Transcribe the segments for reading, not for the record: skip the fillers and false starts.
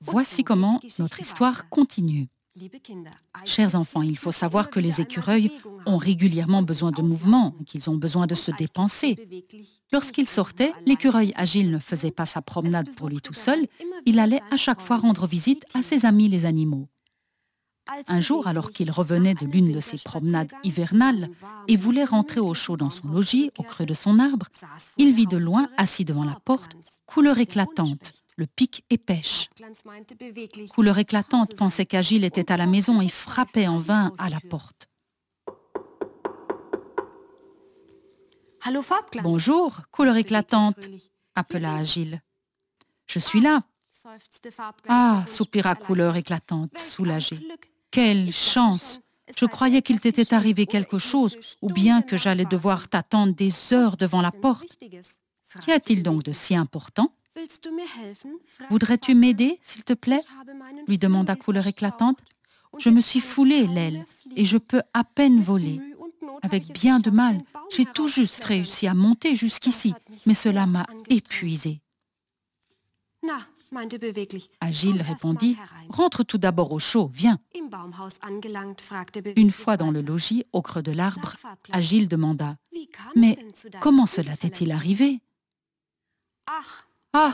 Voici comment notre histoire continue. Chers enfants, il faut savoir que les écureuils ont régulièrement besoin de mouvement, qu'ils ont besoin de se dépenser. Lorsqu'il sortait, l'écureuil Agile ne faisait pas sa promenade pour lui tout seul, il allait à chaque fois rendre visite à ses amis les animaux. Un jour, alors qu'il revenait de l'une de ses promenades hivernales et voulait rentrer au chaud dans son logis, au creux de son arbre, il vit de loin, assis devant la porte, Couleur éclatante, le pic et pêche. Couleur éclatante pensait qu'Agile était à la maison et frappait en vain à la porte. « Bonjour, Couleur éclatante » appela Agile. « Je suis là. »« Ah » soupira Couleur éclatante, soulagée. « Quelle chance ! Je croyais qu'il t'était arrivé quelque chose, ou bien que j'allais devoir t'attendre des heures devant la porte. Qu'y a-t-il donc de si important ? Voudrais-tu m'aider, s'il te plaît ?» lui demanda Couleur éclatante. « Je me suis foulé l'aile et je peux à peine voler. Avec bien de mal, j'ai tout juste réussi à monter jusqu'ici, mais cela m'a épuisé. » Agile répondit « Rentre tout d'abord au chaud, viens. » Une fois dans le logis, au creux de l'arbre, Agile demanda « Mais comment cela t'est-il arrivé ?»« Ah !»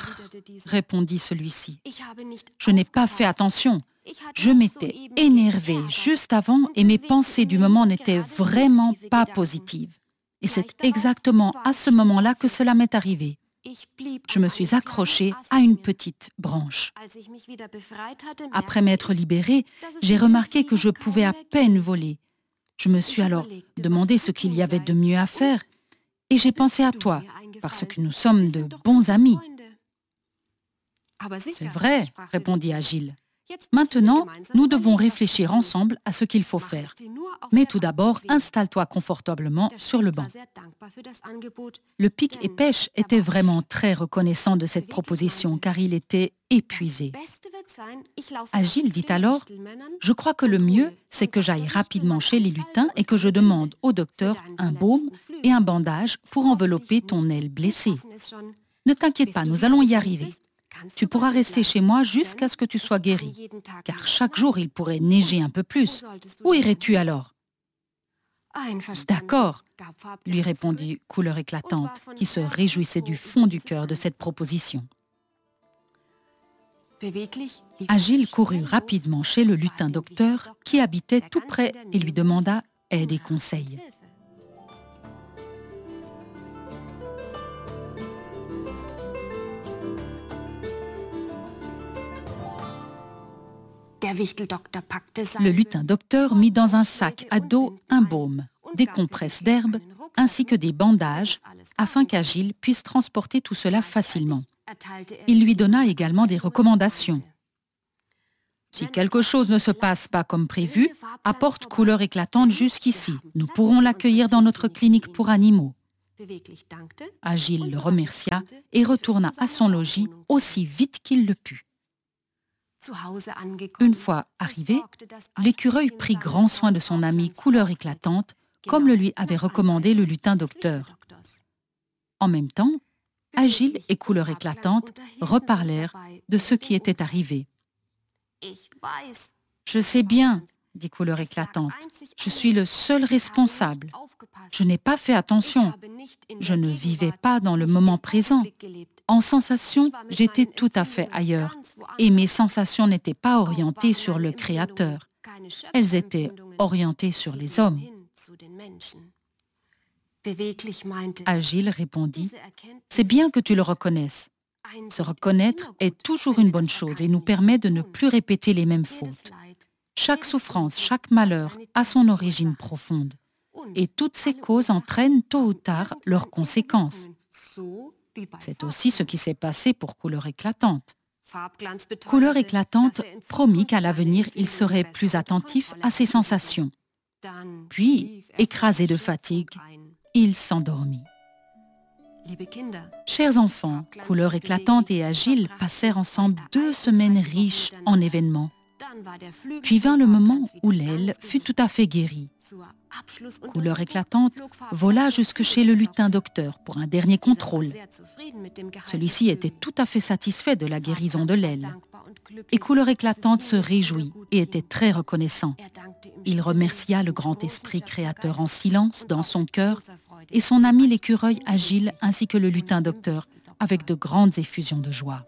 répondit celui-ci, « je n'ai pas fait attention. Je m'étais énervé juste avant et mes pensées du moment n'étaient vraiment pas positives. Et c'est exactement à ce moment-là que cela m'est arrivé. Je me suis accrochée à une petite branche. Après m'être libérée, j'ai remarqué que je pouvais à peine voler. Je me suis alors demandé ce qu'il y avait de mieux à faire et j'ai pensé à toi, parce que nous sommes de bons amis. « C'est vrai, » répondit Agile. « Maintenant, nous devons réfléchir ensemble à ce qu'il faut faire. Mais tout d'abord, installe-toi confortablement sur le banc. » Le pic et pêche était vraiment très reconnaissant de cette proposition car il était épuisé. Agile dit alors « Je crois que le mieux, c'est que j'aille rapidement chez les lutins et que je demande au docteur un baume et un bandage pour envelopper ton aile blessée. Ne t'inquiète pas, nous allons y arriver. Tu pourras rester chez moi jusqu'à ce que tu sois guéri, car chaque jour il pourrait neiger un peu plus. Où irais-tu alors ?»« D'accord, » lui répondit Couleur éclatante, qui se réjouissait du fond du cœur de cette proposition. Agile courut rapidement chez le lutin docteur qui habitait tout près et lui demanda aide et conseil. Le lutin docteur mit dans un sac à dos un baume, des compresses d'herbe ainsi que des bandages afin qu'Agile puisse transporter tout cela facilement. Il lui donna également des recommandations. Si quelque chose ne se passe pas comme prévu, apporte Couleur éclatante jusqu'ici. Nous pourrons l'accueillir dans notre clinique pour animaux. Agile le remercia et retourna à son logis aussi vite qu'il le put. Une fois arrivé, l'écureuil prit grand soin de son ami Couleur éclatante, comme le lui avait recommandé le lutin docteur. En même temps, Agile et Couleur éclatante reparlèrent de ce qui était arrivé. « Je sais bien, » dit Couleur éclatante, « je suis le seul responsable. Je n'ai pas fait attention. Je ne vivais pas dans le moment présent. En sensation, j'étais tout à fait ailleurs et mes sensations n'étaient pas orientées sur le Créateur. Elles étaient orientées sur les hommes. » Agile répondit « C'est bien que tu le reconnaisses. Se reconnaître est toujours une bonne chose et nous permet de ne plus répéter les mêmes fautes. Chaque souffrance, chaque malheur a son origine profonde. Et toutes ces causes entraînent tôt ou tard leurs conséquences. C'est aussi ce qui s'est passé pour Couleur éclatante. Couleur éclatante promit qu'à l'avenir, il serait plus attentif à ses sensations. Puis, écrasé de fatigue, il s'endormit. Chers enfants, Couleur éclatante et Agile passèrent ensemble 2 semaines riches en événements. Puis vint le moment où l'aile fut tout à fait guérie. Couleur éclatante vola jusque chez le lutin docteur pour un dernier contrôle. Celui-ci était tout à fait satisfait de la guérison de l'aile. et Couleur éclatante se réjouit et était très reconnaissant. Il remercia le grand esprit créateur en silence dans son cœur et son ami l'écureuil Agile ainsi que le lutin docteur avec de grandes effusions de joie.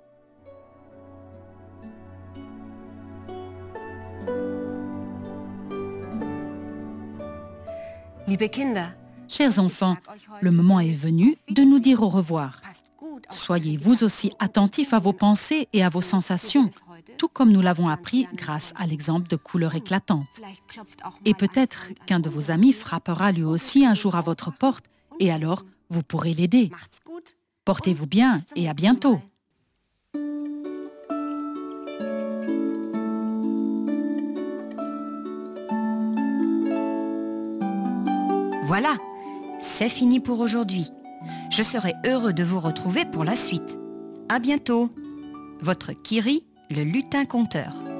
Chers enfants, le moment est venu de nous dire au revoir. Soyez vous aussi attentifs à vos pensées et à vos sensations, tout comme nous l'avons appris grâce à l'exemple de Couleur éclatante. Et peut-être qu'un de vos amis frappera lui aussi un jour à votre porte, et alors vous pourrez l'aider. Portez-vous bien et à bientôt. Voilà, c'est fini pour aujourd'hui. Je serai heureux de vous retrouver pour la suite. À bientôt. Votre Kiri, le lutin conteur.